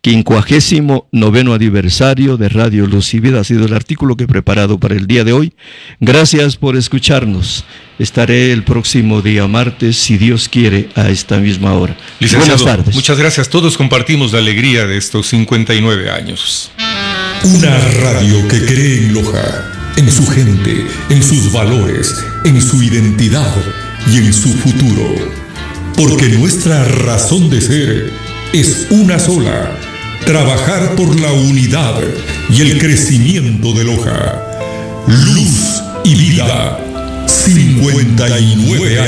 59º aniversario de Radio Luz y Vida. Ha sido el artículo que he preparado para el día de hoy. Gracias por escucharnos. Estaré el próximo día martes, si Dios quiere, a esta misma hora. Licenciado, buenas tardes. Muchas gracias. Todos compartimos la alegría de estos 59 años. Una radio que cree en Loja, en su gente, en sus valores, en su identidad y en su futuro. Porque nuestra razón de ser es una sola: trabajar por la unidad y el crecimiento de Loja. Luz y Vida, 59 años.